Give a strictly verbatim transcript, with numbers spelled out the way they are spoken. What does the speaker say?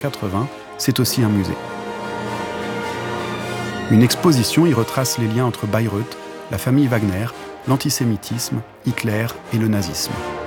quatre-vingts, c'est aussi un musée. Une exposition y retrace les liens entre Bayreuth, la famille Wagner, l'antisémitisme, Hitler et le nazisme.